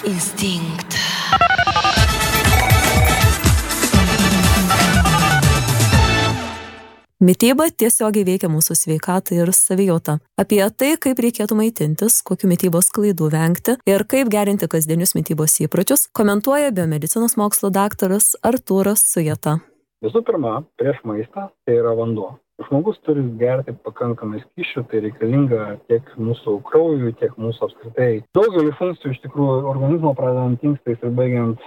Instinkt. Mityba tiesiogiai veikia mūsų sveikatą ir savijautą. Apie tai, kaip reikėtų maitintis, kokių mitybos klaidų vengti ir kaip gerinti kasdienius mitybos įpročius, komentuoja biomedicinos mokslo daktaras Artūras Sujeta. Visų pirma, prieš maistą tai yra vanduo. Žmogus turi gerti pakankamai skysčių, tai reikalinga tiek mūsų kraujui, tiek mūsų apskritai. Daugelį funkcijų iš tikrųjų organizmo pradedant inkstais ir baigiant,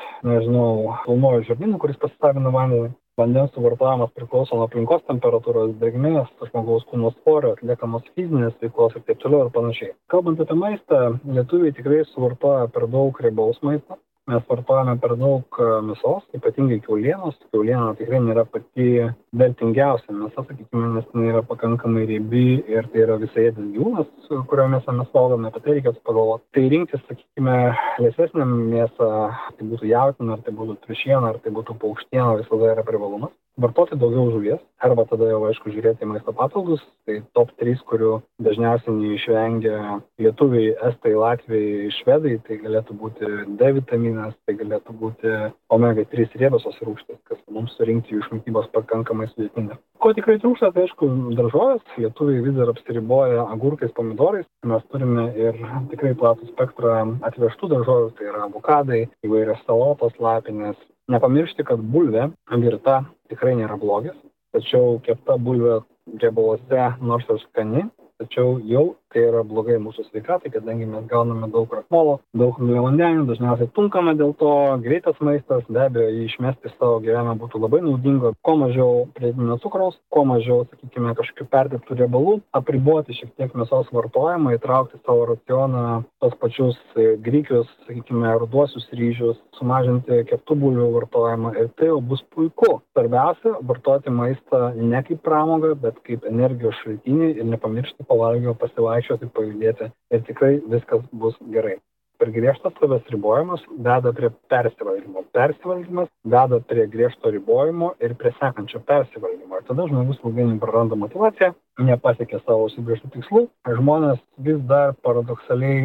pilnuoju žarnynu, kuris pasisavina vandenį. Vandens suvartojimas priklauso nuo aplinkos temperatūros, drėgmės, žmogaus kūno svorio, atliekamos fizinės veiklos ir taip toliau ir panašiai. Kalbant apie maistą, lietuviai tikrai suvartoja per daug riebaus maisto. Mes vartojame per daug mėsos, ypatingai kiaulienos. Kiauliena tikrai nėra pati vertingiausia mėsa, sakykime, nes tai yra pakankamai riebi ir tai yra visaėdis gyvūnas, kurio mėsą mes valgome, apie tai reikėtų pagalvoti. Tai rinktis, sakykime, laisvesnę mėsą, tai būtų jautiena, ar tai būtų triušiena, ar tai būtų paukštiena, visada yra privalumas. Vartoti daugiau žuvies, arba tada jau, aišku, žiūrėti į maisto papildus. Tai top 3, kurių dažniausiai neišvengia lietuviai, estai, latviai, švedai. Tai galėtų būti D vitaminas, tai galėtų būti omega-3 riebiosios rūgštys, kas mums surinkti jų iš mitybos pakankamai sudėtinga. Ko tikrai trūksta, tai aišku, daržovės. Lietuviai vis dar apsiriboja agurkais, pomidorais. Mes turime ir tikrai platų spektrą atvežtų daržovių, tai yra avokadai, įvairios salotos, lapinės. Nepamiršti, kad bulvė virta tikrai nėra blogis, tačiau kepta bulvė riebaluose nors ir skani, tačiau jau tai yra blogai mūsų sveikatai, kadangi mes gauname daug krakmolo, daug angliavandenių, dažniausiai tunkame dėl to, greitas maistas, be abejo, jį išmesti savo gyvenime būtų labai naudinga, kuo mažiau pridėtinio cukraus, kuo mažiau, sakykime, kažkokių perdirbtų riebalų, apriboti šiek tiek mėsos vartojimą, įtraukti savo racioną tos pačius grikius, sakykime, ruduosius ryžius, sumažinti keptų bulvių vartojimą ir tai jau bus puiku. Svarbiausia, vartoti maistą ne kaip pramogą, bet kaip energijos šaltinį ir nepamiršti pavalgio pasivaikščioti, pajudėti ir tikrai viskas bus gerai. Per griežtas savęs ribojimas veda prie persivalgymo. Persivalgymas veda prie griežto ribojimo ir prie sekančio persivalgymo. Ir tada žmogus ilgainiui praranda motyvaciją, nepasiekia savo užsibrėžtų tikslų. Žmonės vis dar paradoksaliai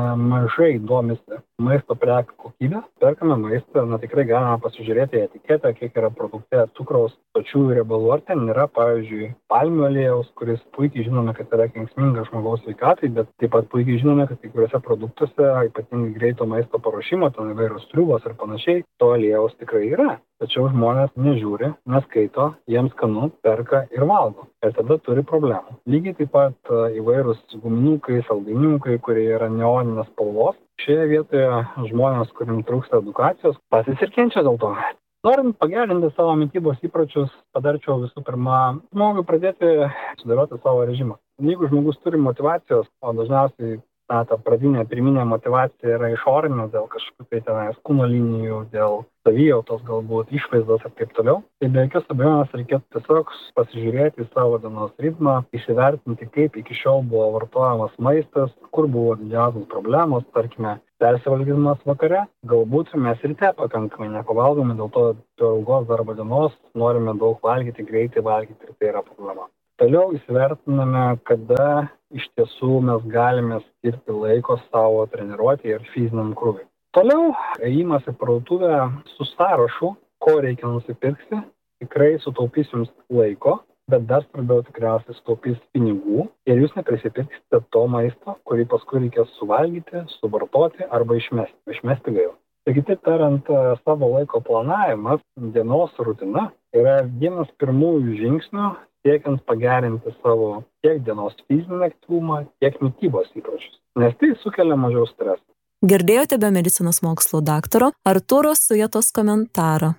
mažai domisi maisto prekių kokybę. Perkame maistą, tikrai galime pasižiūrėti į etiketę, kiek yra produkte cukraus, sočiųjų riebalų, ar ten yra, pavyzdžiui, palmių aliejaus, kuris puikiai žinome, kad yra kenksmingas žmogaus sveikatai, bet taip pat puikiai žinome, kad kai kuriuose produktuose, ypatingai greito maisto paruošimo, ten įvairios sriubos ir panašiai, to aliejaus tikrai yra. Tačiau žmonės nežiūri, neskaito, jiems skanu, perka ir valgo. Ir tada turi problemų. Lygiai taip pat įvairūs guminukai, saldainiukai, kurie yra neoninės spalvos. Šioje vietoje žmonės, kuriems trūksta edukacijos, patys ir kenčia dėl to. Norint pagerinti savo mitybos įpročius, padarčiau visų pirma, žmogui pradėti sudaroti savo režimą. Jeigu žmogus turi motyvacijos, o dažniausiai ta pradinė, pirminė motyvacija yra išorinė dėl kažkokių tai tenais kūno linijų, dėl savijautos galbūt, išvaizdos ir taip toliau, tai be jokios abejonės reikėtų tiesiog pasižiūrėti į savo dienos ritmą, įsivertinti, kaip iki šiol buvo vartojamas maistas, kur buvo didžiausios problemos, tarkime, persivalgymas vakare, galbūt mes ryte pakankamai nepavalgome, dėl to ilgos darbo dienos norime daug valgyti, greitai valgyti ir tai yra problema. Toliau įsivertiname, kada iš tiesų mes galime skirti laiko savo treniruotei ir fiziniam krūviui. Toliau ėjimas į parduotuvę su sąrašu, ko reikia nusipirkti, tikrai sutaupys jums laiko, bet dar svarbiau tikriausiai sutaupys pinigų ir jūs neprisipirksite to maisto, kurį paskui reikės suvalgyti, suvartoti arba išmesti. Išmesti gaila. Taigi, taip tariant, savo laiko planavimas, dienos rutina yra vienas pirmųjų žingsnių siekiant pagerinti savo tiek dienos fizinį aktyvumą, tiek mitybos įpročius, nes tai sukelia mažiau stresą. Girdėjote biomedicinos mokslo daktaro Artūro Sujetos komentarą.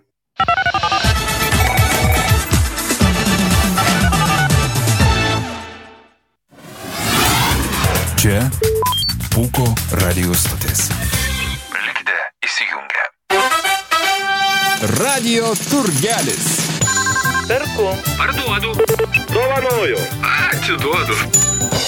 Čia Pūko radio stotis. Likite įsijungę. Radio Turgelis. Perku. Parduodu. Dovanoju. Atiduodu.